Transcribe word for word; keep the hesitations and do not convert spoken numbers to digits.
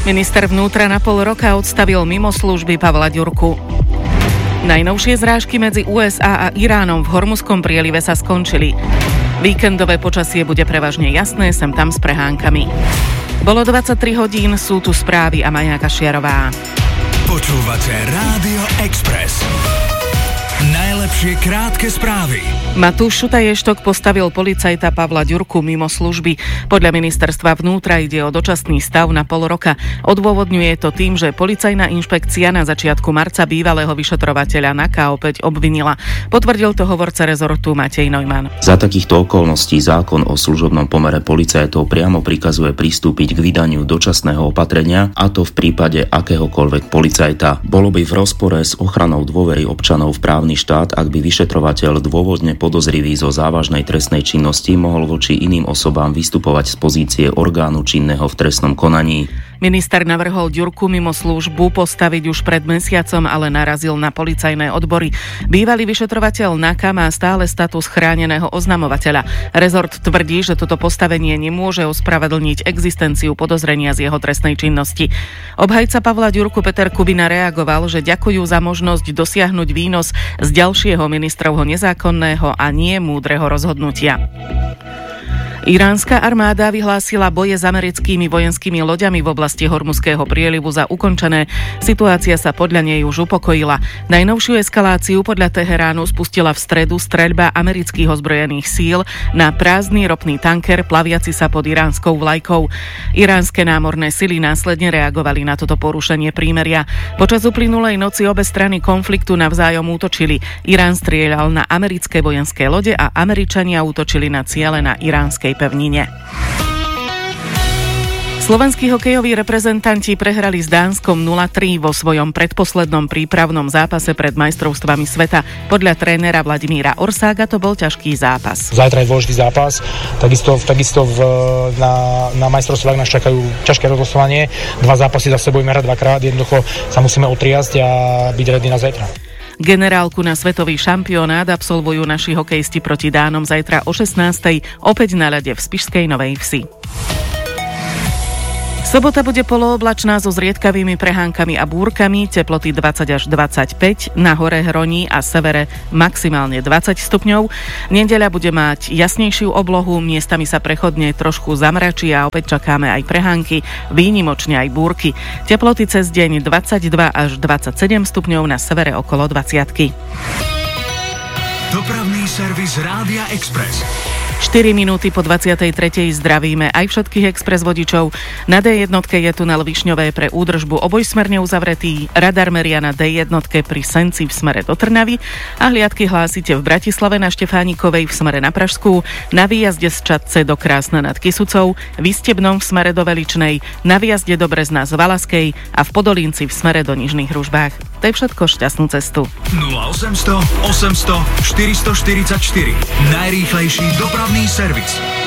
Minister vnútra na pol roka odstavil mimo služby Pavla Ďurku. Najnovšie zrážky medzi ú es á a Iránom v Hormuzskom prielive sa skončili. Víkendové počasie bude prevažne jasné, sem tam s prehánkami. Bolo dvadsaťtri hodín, sú tu správy a Maja Kašiarová. Počúvate Rádio Express. Najlepšie krátke správy. Matúš Šutaj-Eštok postavil policajta Pavla Ďurku mimo služby. Podľa ministerstva vnútra ide o dočasný stav na pol roka. Odôvodňuje to tým, že policajná inšpekcia na začiatku marca bývalého vyšetrovateľa NAKA opäť obvinila. Potvrdil to hovorca rezortu Matej Neumann. Za takýchto okolností zákon o služobnom pomere policajtov priamo prikazuje pristúpiť k vydaniu dočasného opatrenia, a to v prípade akéhokoľvek policajta. Bolo by v rozpore s ochranou dôvery občanov v právny štát, ak by vyšetrovateľ dôvodne podozrivý zo závažnej trestnej činnosti mohol voči iným osobám vystupovať z pozície orgánu činného v trestnom konaní. Minister navrhol Ďurku mimo službu postaviť už pred mesiacom, ale narazil na policajné odbory. Bývalý vyšetrovateľ NAKA má stále status chráneného oznamovateľa. Rezort tvrdí, že toto postavenie nemôže ospravedlniť existenciu podozrenia z jeho trestnej činnosti. Obhajca Pavla Ďurku Peter Kubina reagoval, že ďakujú za možnosť dosiahnuť výnos z ďalšieho ministrovho nezákonného a nie múdreho rozhodnutia. Iránska armáda vyhlásila boje s americkými vojenskými loďami v oblasti Hormuzského prielivu za ukončené. Situácia sa podľa nej už upokojila. Najnovšiu eskaláciu podľa Teheránu spustila v stredu streľba amerických ozbrojených síl na prázdny ropný tanker plaviaci sa pod iránskou vlajkou. Iránske námorné sily následne reagovali na toto porušenie prímeria. Počas uplynulej noci obe strany konfliktu navzájom útočili. Irán strieľal na americké vojenské lode a Američania útočili na ciele na iránskej pevnine. Slovenskí hokejoví reprezentanti prehrali s Dánskom nula tri vo svojom predposlednom prípravnom zápase pred majstrovstvami sveta. Podľa trénera Vladimíra Orsága to bol ťažký zápas. Zajtra je dôležitý zápas, takisto, takisto v, na, na majstrovstvách nás čakajú ťažké rozlosovanie. Dva zápasy za sebou hrať dvakrát, jednoducho sa musíme otriasť a byť ready na zajtra. Generálku na svetový šampionát absolvujú naši hokejisti proti Dánom zajtra o šestnástej opäť na ľade v Spišskej Novej Vsi. Sobota bude polooblačná so zriedkavými prehánkami a búrkami, teploty dvadsať až dvadsaťpäť, na hore Hroní a severe maximálne dvadsať stupňov. Nedeľa bude mať jasnejšiu oblohu, miestami sa prechodne trošku zamračí a opäť čakáme aj prehánky, výnimočne aj búrky. Teploty cez deň dvadsaťdva až dvadsaťsedem stupňov, na severe okolo dvadsiatky. Dopravný servis Rádia Express. štyri minúty po dvadsiatej tretej zdravíme aj všetkých Express vodičov. Na dé jednotke je tunel Višňové pre údržbu obojsmerne uzavretý, radar meria na dé jednotke pri Senci v smere do Trnavy a hliadky hlásite v Bratislave na Štefánikovej v smere na Pražskú, na výjazde z Čadce do Krásna nad Kysucou, v Istebnom v smere do Veličnej, na výjazde do Brezna z Valaskej a v Podolínci v smere do Nižných Ružbách. To je všetko, šťastnú cestu. nula osemsto osemsto štyristoštyridsaťštyri. Najrýchlejší dopravný servis.